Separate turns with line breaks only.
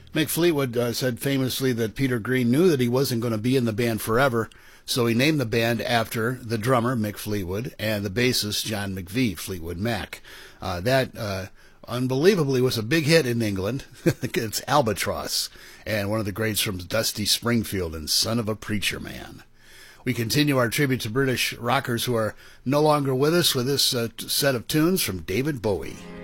Mick Fleetwood said famously that Peter Green knew that he wasn't going to be in the band forever, so he named the band after the drummer, Mick Fleetwood, and the bassist, John McVie, Fleetwood Mac. That unbelievably was a big hit in England. It's Albatross, and one of the greats from Dusty Springfield and Son of a Preacher Man. We continue our tribute to British rockers who are no longer with us with this set of tunes from David Bowie.